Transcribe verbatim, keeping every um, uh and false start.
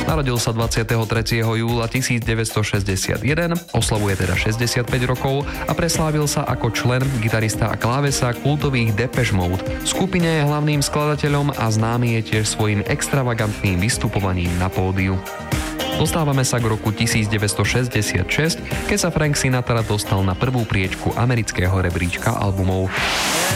Narodil sa dvadsiateho tretieho júla tisícdeväťstošesťdesiatjeden, oslavuje teda šesťdesiatpäť rokov a preslávil sa ako člen, gitarista a klávesa kultových Depeche Mode. V skupine je hlavným skladateľom a známy je tiež svojim extravagantným vystupovaním na pódiu. Dostávame sa k roku tisícdeväťstošesťdesiatšesť, keď sa Frank Sinatra dostal na prvú priečku amerického rebríčka albumov.